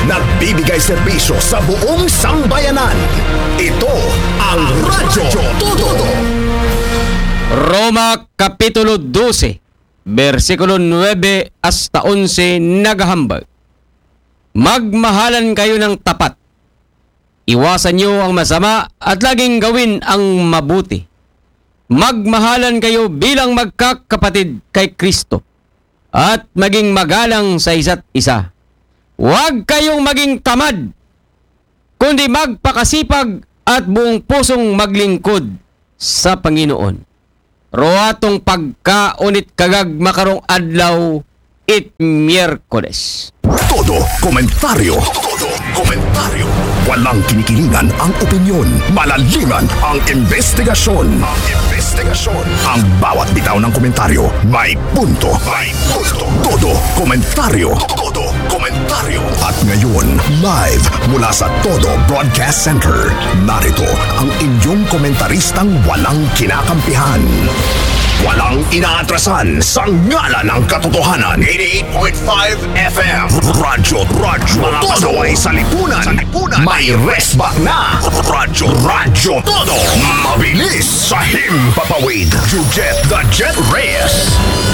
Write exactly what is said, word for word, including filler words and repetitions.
nagbibigay serbisyo sa buong sambayanan. Ito ang Radyo Todo. Roma Kapitulo twelve, versikulo nine hasta eleven naghahambag. Magmahalan kayo ng tapat. Iwasan niyo ang masama at laging gawin ang mabuti. Magmahalan kayo bilang magkakapatid kay Kristo at maging magalang sa isa't isa. Huwag kayong maging tamad, kundi magpakasipag at buong pusong maglingkod sa Panginoon. Roatong pagkaunit kagag makarong adlaw it Miyerkules. Todo komentaryo. Todo komentaryo. Walang kinikilingan ang opinyon. Malaliman ang investigasyon. Ang investigasyon. Ang bawat bitaw ng komentaryo may punto. May punto. Todo komentaryo. Todo komentaryo. At ngayon, live mula sa Todo Broadcast Center, narito ang inyong komentaristang walang kinakampihan. Walang inaatrasan sa ngalan ng katotohanan. eighty-eight point five F M. Radyo, Radyo, mga pasaway sa lipunan. Sa lipunan. May resback na. Radyo, Radyo, Todo. Mabilis sa himpapawid. You get the Jet Reyes.